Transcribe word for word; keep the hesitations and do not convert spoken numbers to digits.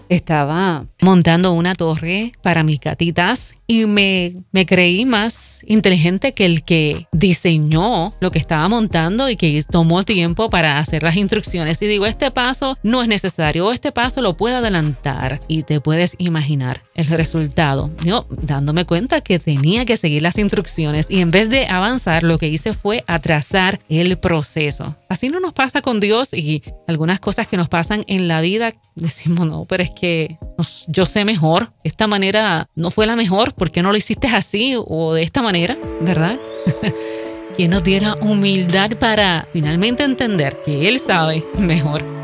Estaba montando una torre para mis gatitas y me, me creí más inteligente que el que diseñó lo que estaba montando y que tomó tiempo para hacer las instrucciones. Y digo, este paso no es necesario, o este paso lo puedo adelantar. Y te puedes imaginar el resultado. Yo dándome cuenta que tenía que seguir las instrucciones y en vez de avanzar, lo que hice fue atrasar el proceso. Así no nos pasa con Dios y algunas cosas que nos pasan en la vida, decimos, no, pero es que yo sé mejor. Esta manera no fue la mejor. ¿Por qué no lo hiciste así o de esta manera? ¿Verdad? Que nos diera humildad para finalmente entender que Él sabe mejor.